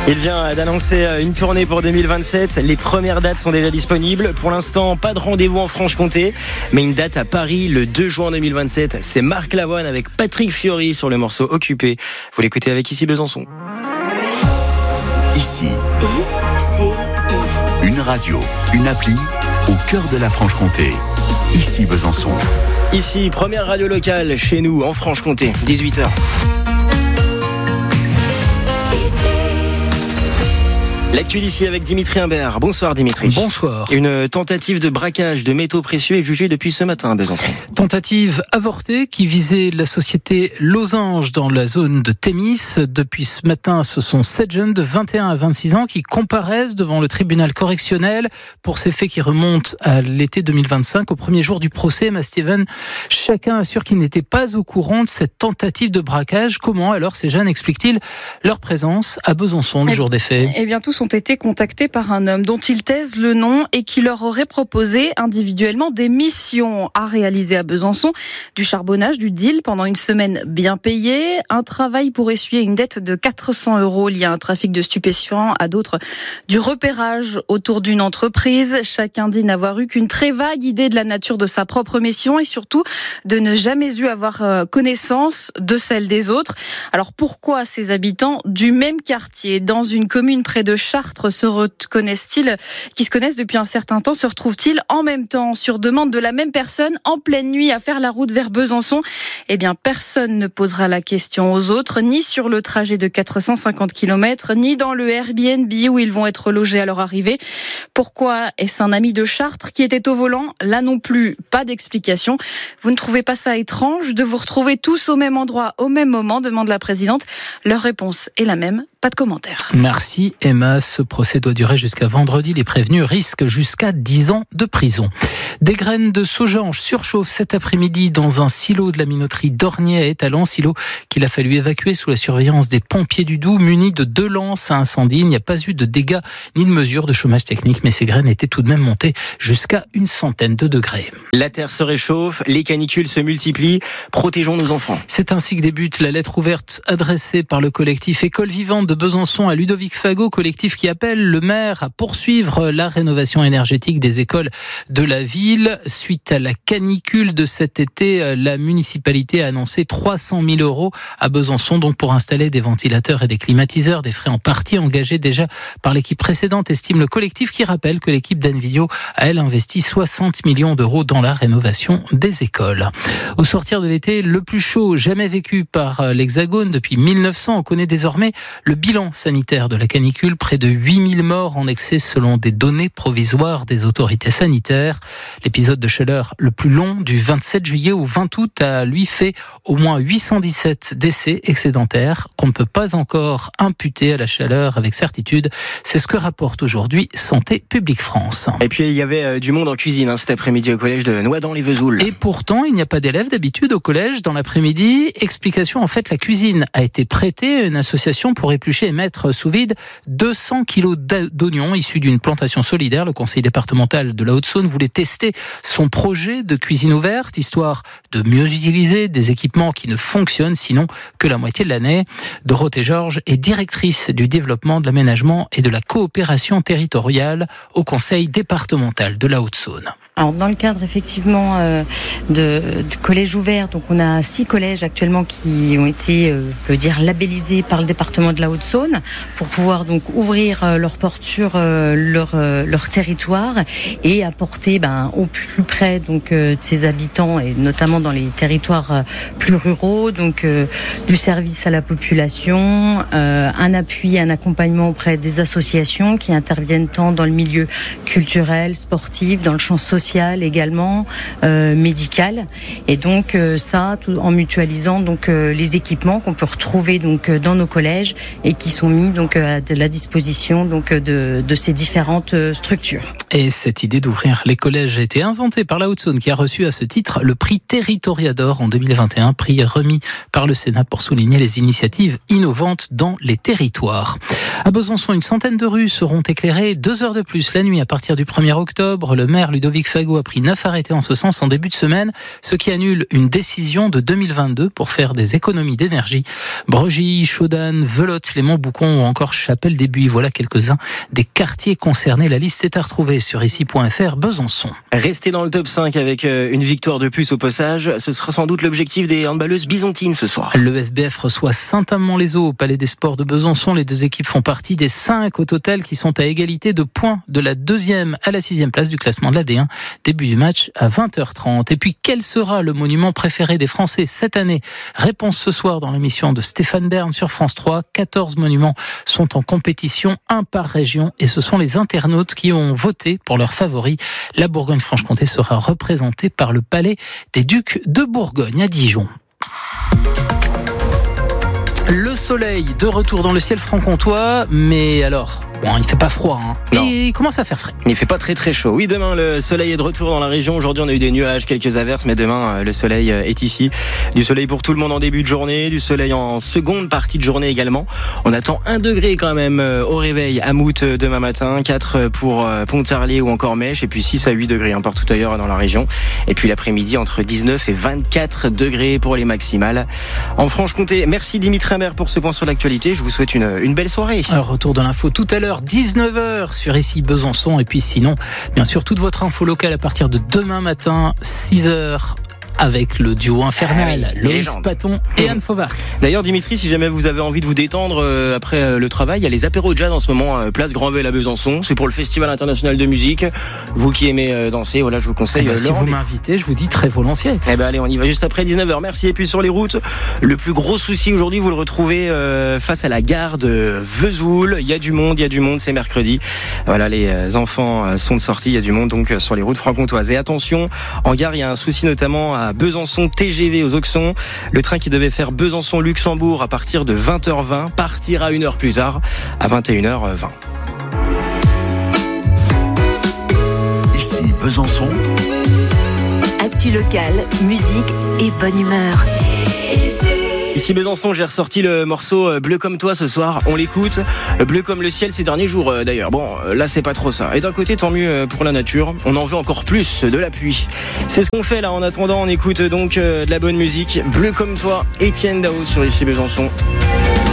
Il vient d'annoncer une tournée pour 2027. Les premières dates sont déjà disponibles. Pour l'instant, pas de rendez-vous en Franche-Comté, mais une date à Paris le 2 juin 2027. C'est Marc Lavoine avec Patrick Fiori sur le morceau Occupé. Vous l'écoutez avec Ici Besançon. Ici, une radio, une appli au cœur de la Franche-Comté. Ici Besançon. Ici, première radio locale chez nous en Franche-Comté, 18h. L'actu d'ici avec Dimitri Imbert. Bonsoir Dimitri. Bonsoir. Une tentative de braquage de métaux précieux est jugée depuis ce matin à Besançon. Tentative avortée qui visait la société Losange dans la zone de Thémis. Depuis ce matin, ce sont 7 jeunes de 21 à 26 ans qui comparaissent devant le tribunal correctionnel pour ces faits qui remontent à l'été 2025, au premier jour du procès. Emma Steven, chacun assure qu'il n'était pas au courant de cette tentative de braquage. Comment alors ces jeunes expliquent-ils leur présence à Besançon le jour des faits? Eh bien, tous ont été contactés par un homme dont ils taisent le nom et qui leur aurait proposé individuellement des missions à réaliser à Besançon, du charbonnage, du deal pendant une semaine bien payée, un travail pour essuyer une dette de 400 € liée à un trafic de stupéfiants, à d'autres du repérage autour d'une entreprise. Chacun dit n'avoir eu qu'une très vague idée de la nature de sa propre mission et surtout de ne jamais avoir connaissance de celle des autres. Alors pourquoi ces habitants du même quartier, dans une commune près de Chartres, qui se connaissent depuis un certain temps, se retrouvent-ils en même temps sur demande de la même personne en pleine nuit à faire la route vers Besançon? Eh bien, personne ne posera la question aux autres, ni sur le trajet de 450 km, ni dans le Airbnb où ils vont être logés à leur arrivée. Pourquoi est-ce un ami de Chartres qui était au volant? Là non plus, pas d'explication. Vous ne trouvez pas ça étrange de vous retrouver tous au même endroit, au même moment, demande la présidente. Leur réponse est la même, pas de commentaire. Merci Emma. Ce procès doit durer jusqu'à vendredi. Les prévenus risquent jusqu'à 10 ans de prison. Des graines de saugeange surchauffent cet après-midi dans un silo de la minoterie d'Ornier à Étalon, silo qu'il a fallu évacuer sous la surveillance des pompiers du Doubs, munis de 2 lances à incendie. Il n'y a pas eu de dégâts ni de mesures de chômage technique, mais ces graines étaient tout de même montées jusqu'à une centaine de degrés. La terre se réchauffe, les canicules se multiplient. Protégeons nos enfants. C'est ainsi que débute la lettre ouverte adressée par le collectif École Vivante de Besançon à Ludovic Fagot, collectif qui appelle le maire à poursuivre la rénovation énergétique des écoles de la ville. Suite à la canicule de cet été, la municipalité a annoncé 300 000 € à Besançon, donc pour installer des ventilateurs et des climatiseurs, des frais en partie engagés déjà par l'équipe précédente, estime le collectif, qui rappelle que l'équipe d'Anne Villot a, elle, investi 60 millions d'euros dans la rénovation des écoles. Au sortir de l'été le plus chaud jamais vécu par l'Hexagone depuis 1900, on connaît désormais le bilan sanitaire de la canicule, près de 8000 morts en excès selon des données provisoires des autorités sanitaires. L'épisode de chaleur le plus long du 27 juillet au 20 août a lui fait au moins 817 décès excédentaires qu'on ne peut pas encore imputer à la chaleur avec certitude. C'est ce que rapporte aujourd'hui Santé publique France. Et puis il y avait du monde en cuisine cet après-midi au collège de Noidans-les-Vesoul. Et pourtant, il n'y a pas d'élèves d'habitude au collège dans l'après-midi. Explication, en fait, la cuisine a été prêtée à une association pour éplucher et mettre sous vide 200 kilos d'oignons issus d'une plantation solidaire. Le conseil départemental de la Haute-Saône voulait tester son projet de cuisine ouverte, histoire de mieux utiliser des équipements qui ne fonctionnent sinon que la moitié de l'année. Dorothée Georges est directrice du développement de l'aménagement et de la coopération territoriale au conseil départemental de la Haute-Saône. Alors, dans le cadre effectivement de collèges ouverts, donc on a 6 collèges actuellement qui ont été, labellisés par le département de la Haute-Saône pour pouvoir donc ouvrir leurs portes sur leur territoire et apporter au plus près donc de ses habitants et notamment dans les territoires plus ruraux, donc du service à la population, un appui, un accompagnement auprès des associations qui interviennent tant dans le milieu culturel, sportif, dans le champ social également, médical, et donc ça tout en mutualisant donc les équipements qu'on peut retrouver donc dans nos collèges et qui sont mis donc à la disposition donc de ces différentes structures. Et cette idée d'ouvrir les collèges a été inventée par la Haute-Saône qui a reçu à ce titre le prix Territoriador en 2021, prix remis par le Sénat pour souligner les initiatives innovantes dans les territoires. À Besançon, une centaine de rues seront éclairées 2 heures de plus la nuit à partir du 1er octobre. Le maire Ludovic Fago a pris 9 arrêtés en ce sens en début de semaine, ce qui annule une décision de 2022 pour faire des économies d'énergie. Bregy, Chaudane, Velotte, Les Montboucon ou encore Chapelle-des-Buis, voilà quelques-uns des quartiers concernés. La liste est à retrouver sur ici.fr. Besançon. Rester dans le top 5 avec une victoire de plus au passage, ce sera sans doute l'objectif des handballeuses byzantines ce soir. Le SBF reçoit Saint-Amand-les-Eaux au Palais des Sports de Besançon. Les deux équipes font partie des 5 au total qui sont à égalité de points de la 2e à la 6e place du classement de la D1. Début du match à 20h30. Et puis, quel sera le monument préféré des Français cette année? Réponse ce soir dans l'émission de Stéphane Bern sur France 3. 14 monuments sont en compétition, un par région, et ce sont les internautes qui ont voté pour leur favori. La Bourgogne-Franche-Comté sera représentée par le Palais des Ducs de Bourgogne à Dijon. Le soleil de retour dans le ciel franc-comtois, mais alors, bon, il fait pas froid, hein. Et il commence à faire frais. Il fait pas très très chaud. Oui, demain le soleil est de retour dans la région. Aujourd'hui, on a eu des nuages, quelques averses, mais demain le soleil est ici. Du soleil pour tout le monde en début de journée, du soleil en seconde partie de journée également. On attend 1 degré quand même au réveil à Mout demain matin, 4 pour Pontarlier ou encore Mèche, et puis 6 à 8 degrés partout ailleurs dans la région. Et puis l'après-midi entre 19 et 24 degrés pour les maximales. En Franche-Comté, merci Dimitri Imbert pour ce point sur l'actualité. Je vous souhaite une belle soirée. Alors, retour de l'info tout à l'heure, 19h sur ici Besançon. Et puis sinon, bien sûr, toute votre info locale à partir de demain matin, 6h. Avec le duo infernal, Loïs Paton et Anne Fauvard. D'ailleurs, Dimitri, si jamais vous avez envie de vous détendre après le travail, il y a les apéros jazz en ce moment, place Granvelle à Besançon. C'est pour le Festival international de musique. Vous qui aimez danser, voilà, je vous conseille. Si vous m'invitez, je vous dis très volontiers. Allez, on y va juste après 19h. Merci. Et puis sur les routes, le plus gros souci aujourd'hui, vous le retrouvez face à la gare de Vesoul. Il y a du monde, c'est mercredi. Voilà, les enfants sont de sortie, il y a du monde donc sur les routes franc-comtoises. Et attention, en gare, il y a un souci notamment à Besançon TGV aux Auxons. Le train qui devait faire Besançon-Luxembourg à partir de 20h20 partira 1 heure plus tard à 21h20. Ici Besançon. Actu locale, musique et bonne humeur. Ici Besançon, j'ai ressorti le morceau Bleu comme toi ce soir. On l'écoute. Bleu comme le ciel ces derniers jours d'ailleurs. Bon, là c'est pas trop ça. Et d'un côté, tant mieux pour la nature. On en veut encore plus de la pluie. C'est ce qu'on fait là. En attendant, on écoute donc de la bonne musique. Bleu comme toi, Étienne Dao sur Ici Besançon.